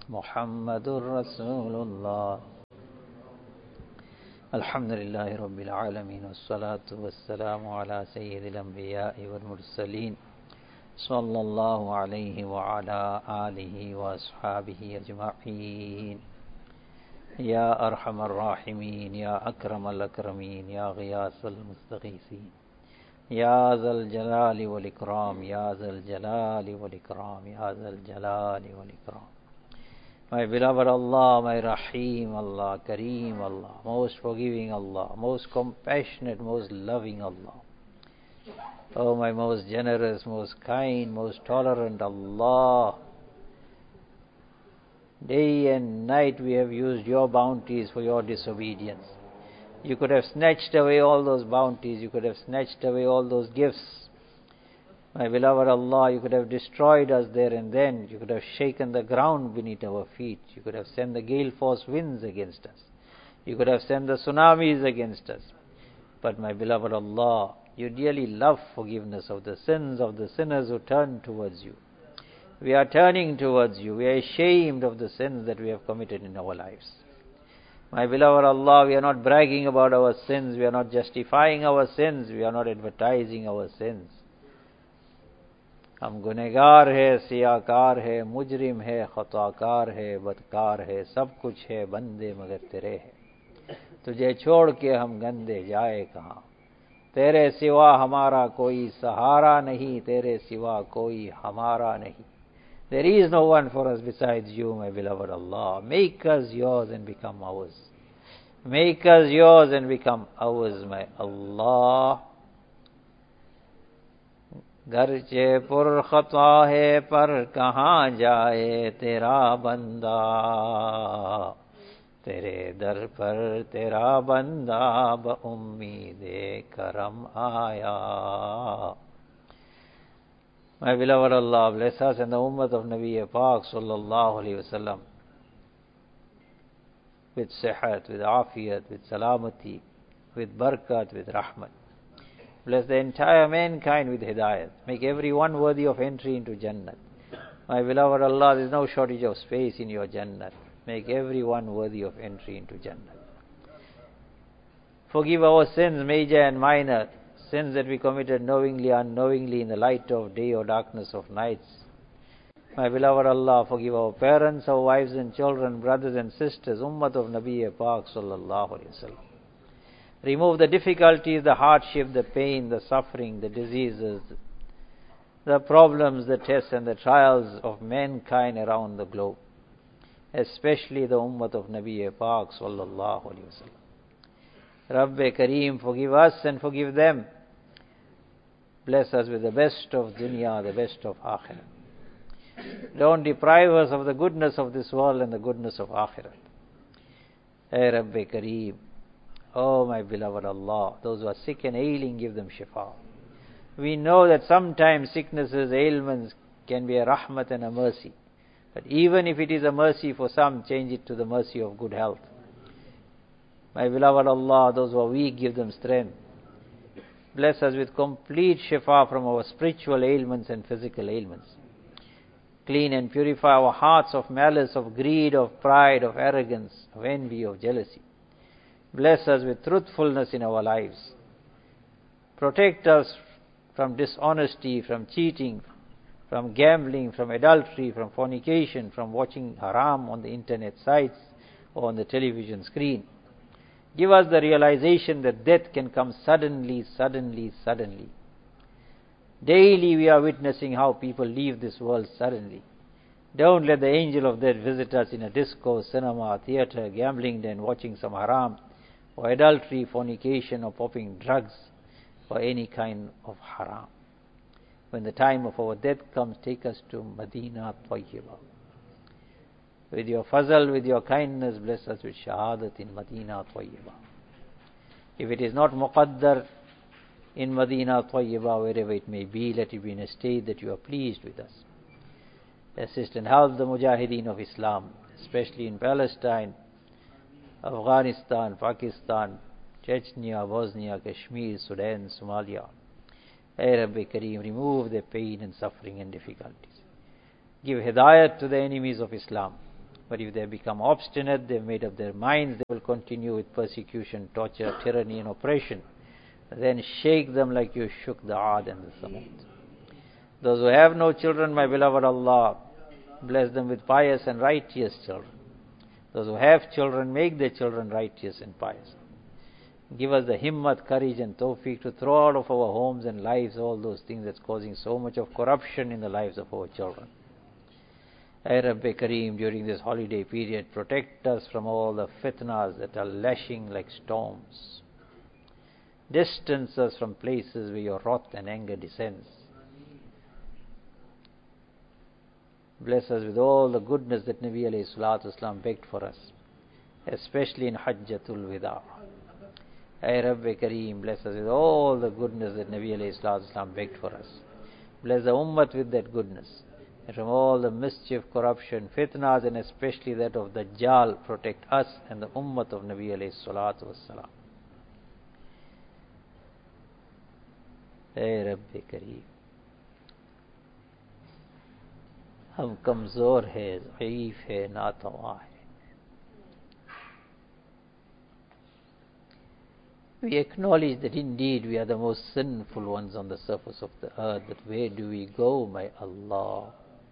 Muhammadur Rasulullah. Alhamdulillahi Rabbil Alameen. Wassalatu wassalamu ala Sayyidil Anbiya'i wal Mursaleen. Sallallahu alayhi wa ala alihi wa ashabihi ajma'in. Ya Arhamar Rahimin, Ya Akramal Akrameen, Ya Ghiyasal Mustagheethin, Ya Zal Jalali wal Ikram, Ya Zal Jalali wal Ikram, Ya Zal Jalali wal Ikram. My beloved Allah, my Rahim Allah, Kareem Allah, most forgiving Allah, most compassionate, most loving Allah. Oh, my most generous, most kind, most tolerant Allah. Day and night we have used your bounties for your disobedience. You could have snatched away all those bounties, you could have snatched away all those gifts. My beloved Allah, you could have destroyed us there and then. You could have shaken the ground beneath our feet. You could have sent the gale force winds against us. You could have sent the tsunamis against us. But my beloved Allah, you dearly love forgiveness of the sins of the sinners who turn towards you. We are turning towards you. We are ashamed of the sins that we have committed in our lives. My beloved Allah, we are not bragging about our sins. We are not justifying our sins. We are not advertising our sins. हम गुनहगार है, सियाकार है, मुजरिम है, खताकार है, बदकार है, सब कुछ है बंदे मगर तेरे है। तुझे छोड़ के हम गंदे जाए कहाँ। तेरे सिवा हमारा कोई सहारा नहीं, तेरे सिवा कोई हमारा नहीं। There is no one for us besides you, my beloved Allah. Make us yours and become ours. Make us yours and become ours, my Allah. गरचे पुरखता है पर कहाँ जाए तेरा बंदा, तेरे दर पर तेरा बंदा बउम्मीदे करम आया. My beloved Allah, bless us and the ummah of Nabi Pak sallallahu alayhi wa sallam with sihat, with afiyat, with salamati, with barakat, with rahmat. Bless the entire mankind with hidayat. Make everyone worthy of entry into Jannat. My beloved Allah, there is no shortage of space in your Jannat. Make everyone worthy of entry into Jannat. Forgive our sins, major and minor, sins that we committed knowingly, unknowingly, in the light of day or darkness of nights. My beloved Allah, forgive our parents, our wives and children, brothers and sisters, ummah of Nabi Pak sallallahu alayhi wa sallam. Remove the difficulties, the hardship, the pain, the suffering, the diseases, the problems, the tests and the trials of mankind around the globe, especially the ummah of Nabi Pak sallallahu alayhi wa sallam. Rabbi Kareem, forgive us and forgive them. Bless us with the best of dunya, the best of akhirah. Don't deprive us of the goodness of this world and the goodness of akhirah. Hey Rabbi Kareem, oh my beloved Allah, those who are sick and ailing, give them shifa. We know that sometimes sicknesses, ailments can be a rahmat and a mercy. But even if it is a mercy for some, change it to the mercy of good health. My beloved Allah, those who are weak, give them strength. Bless us with complete shifa from our spiritual ailments and physical ailments. Clean and purify our hearts of malice, of greed, of pride, of arrogance, of envy, of jealousy. Bless us with truthfulness in our lives. Protect us from dishonesty, from cheating, from gambling, from adultery, from fornication, from watching haram on the internet sites or on the television screen. Give us the realization that death can come suddenly, suddenly, suddenly. Daily we are witnessing how people leave this world suddenly. Don't let the angel of death visit us in a disco, cinema, theater, gambling den, watching some haram, or adultery, fornication, or popping drugs, or any kind of haram. When the time of our death comes, take us to Madinah Tayyibah. With your fazl, with your kindness, bless us with shahadat in Madinah Tayyibah. If it is not muqaddar in Madinah Tayyibah, wherever it may be, let it be in a state that you are pleased with us. Assist and help the mujahideen of Islam, especially in Palestine, Afghanistan, Pakistan, Chechnya, Bosnia, Kashmir, Sudan, Somalia. Ay Rabbi Kareem, remove their pain and suffering and difficulties. Give hidayat to the enemies of Islam. But if they become obstinate, they've made up their minds, they will continue with persecution, torture, tyranny and oppression. Then shake them like you shook the Aad and the Samud. Those who have no children, my beloved Allah, bless them with pious and righteous children. Those who have children, make their children righteous and pious. Give us the himmat, courage and tawfiq to throw out of our homes and lives all those things that's causing so much of corruption in the lives of our children. Ay Rabbi Kareem, during this holiday period, protect us from all the fitnas that are lashing like storms. Distance us from places where your wrath and anger descends. Bless us with all the goodness that Nabi alayhi salatu wasalam begged for us, especially in Hajjatul Wida. Ay Rabbi Kareem, bless us with all the goodness that Nabi alayhi salatu wasalam begged for us. Bless the Ummah with that goodness. And from all the mischief, corruption, fitnas, and especially that of the Dajjal, protect us and the Ummah of Nabi alayhi salatu wasalam. Ay Rabbi Kareem, हम कमज़ोर है, ज़ईफ़ है, नातवा है. We acknowledge that indeed we are the most sinful ones on the surface of the earth, but where do we go, my Allah?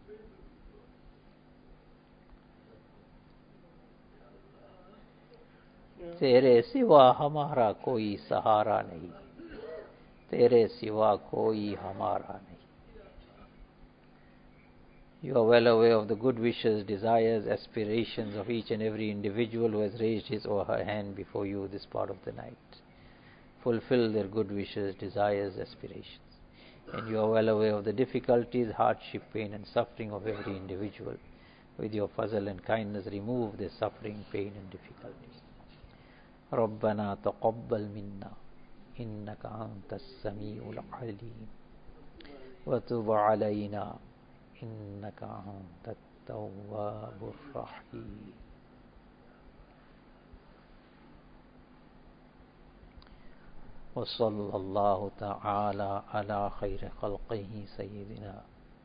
तेरे सिवा हमारा कोई सहारा नहीं, तेरे सिवा कोई हमारा नहीं. You are well aware of the good wishes, desires, aspirations of each and every individual who has raised his or her hand before you this part of the night. Fulfill their good wishes, desires, aspirations. And you are well aware of the difficulties, hardship, pain and suffering of every individual. With your fazl and kindness, remove their suffering, pain and difficulties. رَبَّنَا تَقَبَّلْ مِنَّا إِنَّكَ أَنْتَ السَّمِيعُ الْعَلِيمُ وَتُبْ عَلَيْنَا إنك أنت التواب الرحيم. وصلى الله تعالى على خير خلقه سيدنا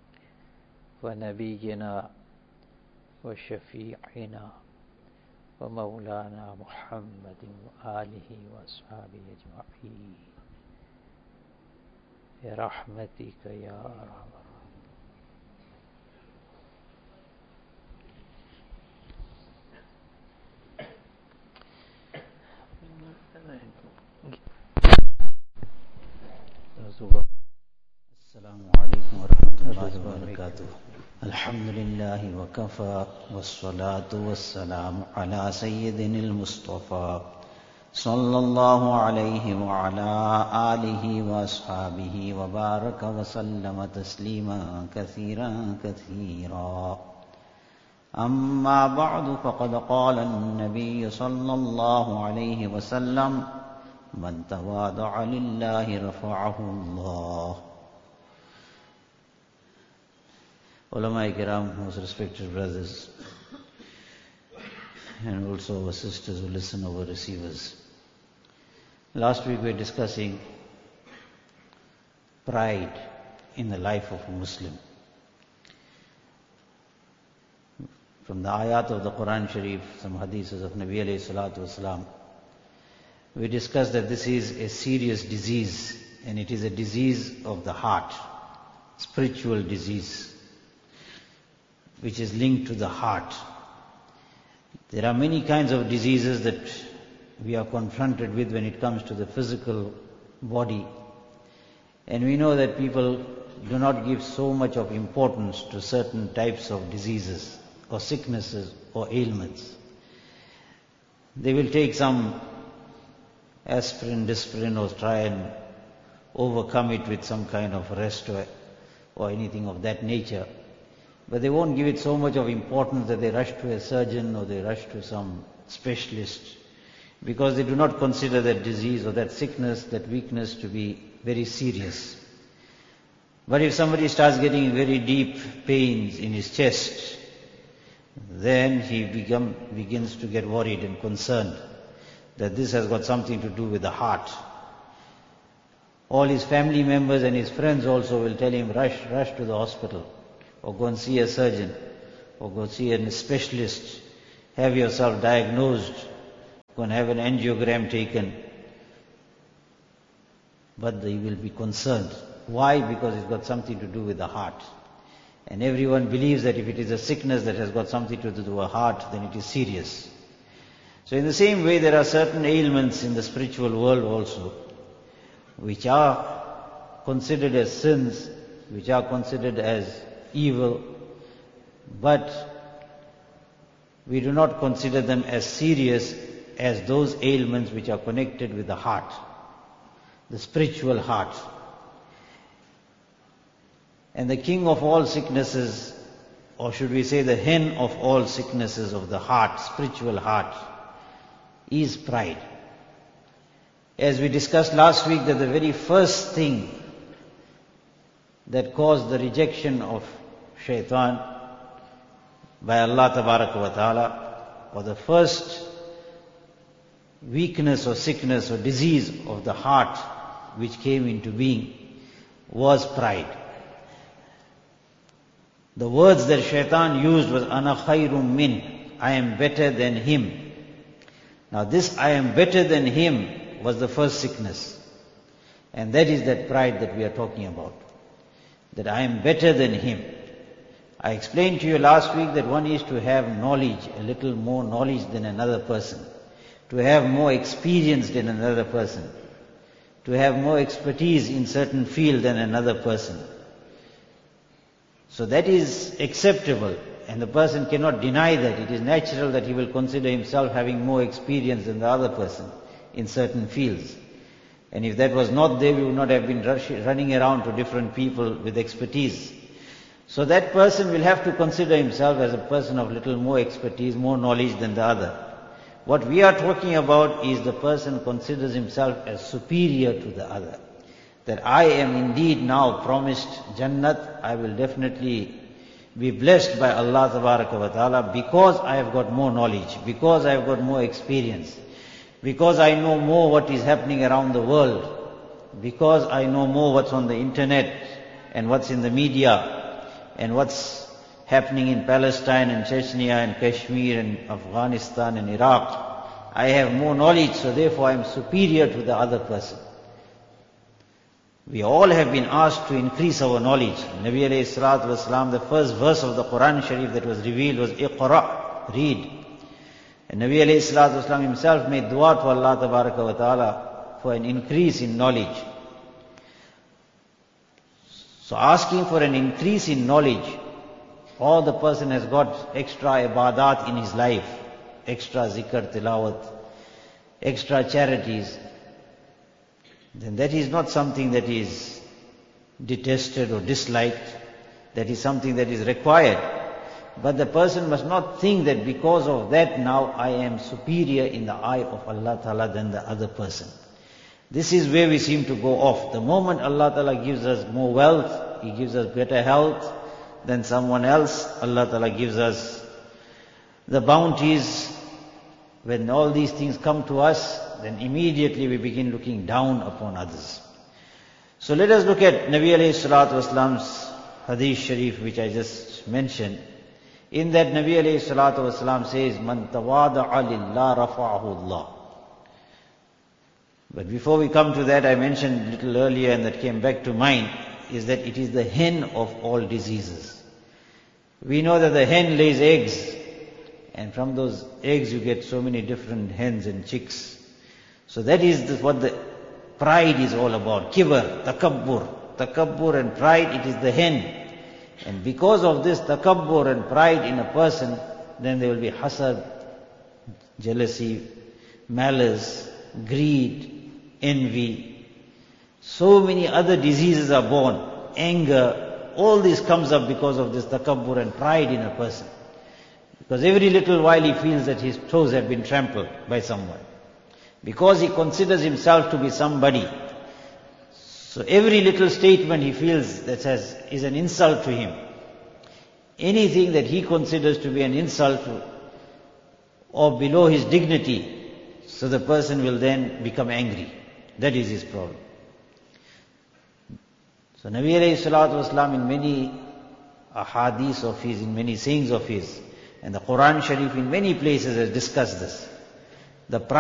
ونبينا وشفيعنا ومولانا محمد وآله وأصحابه أجمعين برحمتك يا أرحم. السلام عليكم ورحمة الله وبركاته. الحمد لله وكفى والصلاة والسلام على سيدنا المصطفى صلى الله عليه وعلى آله وأصحابه وبارك وسلم تسليما كثيرا كثيرا. أما بعد فقد قال النبي صلى الله عليه وسلم من تواضع لله رفعه الله. Ulama Kiram, most respected brothers, and also our sisters who listen over receivers. Last week we were discussing pride in the life of a Muslim. From the ayat of the Quran Sharif, some hadiths of Nabi alayhi salatu wasalam, we discussed that this is a serious disease, and it is a disease of the heart, spiritual disease, which is linked to the heart. There are many kinds of diseases that we are confronted with when it comes to the physical body. And we know that people do not give so much of importance to certain types of diseases or sicknesses or ailments. They will take some aspirin, dysprin, or try and overcome it with some kind of rest or anything of that nature. But they won't give it so much of importance that they rush to a surgeon or they rush to some specialist, because they do not consider that disease or that sickness, that weakness to be very serious. But if somebody starts getting very deep pains in his chest, then he begins to get worried and concerned that this has got something to do with the heart. All his family members and his friends also will tell him, rush to the hospital, or go and see a surgeon, or go see a specialist, have yourself diagnosed, go and have an angiogram taken. But they will be concerned. Why? Because it's got something to do with the heart. And everyone believes that if it is a sickness that has got something to do with the heart, then it is serious. So in the same way, there are certain ailments in the spiritual world also, which are considered as sins, which are considered as evil, but we do not consider them as serious as those ailments which are connected with the heart, the spiritual heart. And the king of all sicknesses, or should we say the hen of all sicknesses of the heart, spiritual heart, is pride. As we discussed last week, that the very first thing that caused the rejection of shaitan by Allah Tabaraka wa Ta'ala, or the first weakness or sickness or disease of the heart which came into being, was pride. The words that shaitan used was ana khayrum min, I am better than him. Now this I am better than him was the first sickness. And that is that pride that we are talking about. That I am better than him. I explained to you last week that one is to have knowledge, a little more knowledge than another person. To have more experience than another person. To have more expertise in certain field than another person. So that is acceptable, and the person cannot deny that. It is natural that he will consider himself having more experience than the other person in certain fields. And if that was not there, we would not have been running around to different people with expertise. So that person will have to consider himself as a person of little more expertise, more knowledge than the other. What we are talking about is the person considers himself as superior to the other. That I am indeed now promised Jannat, I will definitely be blessed by Allah Tabaraka wa Ta'ala because I have got more knowledge, because I have got more experience, because I know more what is happening around the world, because I know more what's on the internet and what's in the media and what's happening in Palestine and Chechnya and Kashmir and Afghanistan and Iraq. I have more knowledge, so therefore I am superior to the other person. We all have been asked to increase our knowledge. Nabi alayhi salatu wasalam, the first verse of the Quran Sharif that was revealed was Iqra, read. And Nabi alayhi salatu wasalam himself made dua to Allah Tabaraka wa Ta'ala for an increase in knowledge. So asking for an increase in knowledge, or the person has got extra ibadat in his life, extra zikr, tilawat, extra charities, then that is not something that is detested or disliked. That is something that is required. But the person must not think that because of that now I am superior in the eye of Allah Ta'ala than the other person. This is where we seem to go off. The moment Allah Ta'ala gives us more wealth, He gives us better health than someone else, Allah Ta'ala gives us the bounties. When all these things come to us, then immediately we begin looking down upon others. So let us look at Nabi alayhi salatu wasalam's hadith sharif, which I just mentioned. In that Nabi alayhi salatu wasalam says, Man tawada'a lillah rafa'ahu Allah. But before we come to that, I mentioned a little earlier and that came back to mind, is that it is the hen of all diseases. We know that the hen lays eggs, and from those eggs you get so many different hens and chicks. So that is what the pride is all about. Kibr, takabbur. Takabbur and pride, it is the hen. And because of this takabbur and pride in a person, then there will be hasad, jealousy, malice, greed, envy. So many other diseases are born. Anger, all this comes up because of this takabbur and pride in a person. Because every little while he feels that his toes have been trampled by someone. Because he considers himself to be somebody. So every little statement he feels that is an insult to him. Anything that he considers to be an insult to, or below his dignity, so the person will then become angry. That is his problem. So Nabi alayhi salatu wasalam in many ahadith of his, in many sayings of his, and the Quran Sharif in many places has discussed this. The